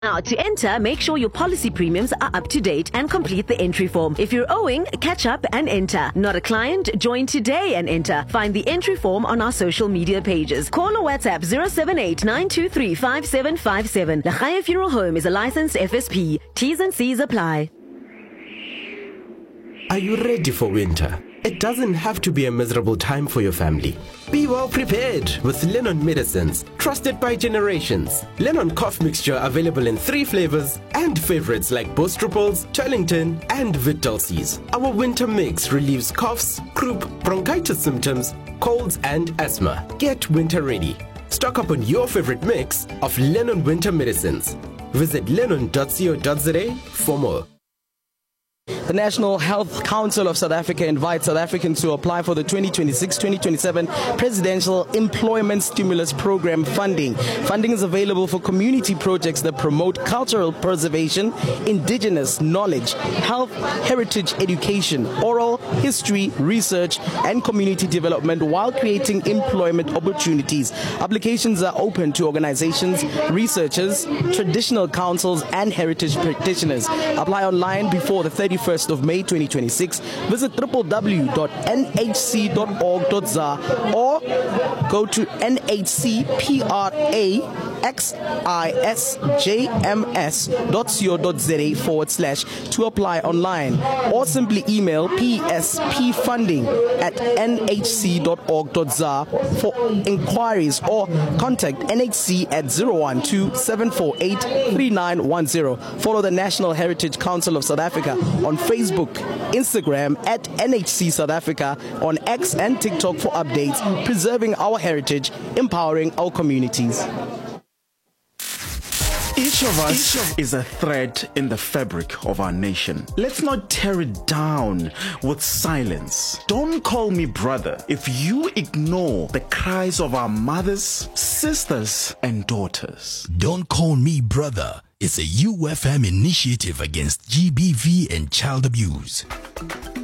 Now, to enter, make sure your policy premiums are up to date and complete the entry form. If you're owing, catch up and enter. Not a client? Join today and enter. Find the entry form on our social media pages. Call or WhatsApp 078-923-5757. Lachaya Funeral Home is a licensed FSP. T's and C's apply. Are you ready for winter? It doesn't have to be a miserable time for your family. Be well prepared with Lennon Medicines, trusted by generations. Lennon cough mixture available in 3 flavors and favorites like Bostrupals, Turlington, and Vitdulcis. Our winter mix relieves coughs, croup, bronchitis symptoms, colds, and asthma. Get winter ready. Stock up on your favorite mix of Lennon Winter Medicines. Visit lennon.co.za for more. The National Health Council of South Africa invites South Africans to apply for the 2026-2027 Presidential Employment Stimulus Program funding. Funding is available for community projects that promote cultural preservation, indigenous knowledge, health, heritage education, oral history, research, and community development while creating employment opportunities. Applications are open to organizations, researchers, traditional councils, and heritage practitioners. Apply online before the 31st of May 2026. Visit www.nhc.org.za or go to nhcpraxisjms.co.za/ to apply online, or simply email pspfunding@nhc.org.za for inquiries, or contact NHC at 012-748-3910. Follow the National Heritage Council of South Africa on Facebook, Instagram at NHC South Africa, on X and TikTok for updates, preserving our heritage, empowering our communities. Each of us is a thread in the fabric of our nation. Let's not tear it down with silence. Don't call me brother if you ignore the cries of our mothers, sisters, and daughters. Don't Call Me Brother is a UFM initiative against GBV and child abuse.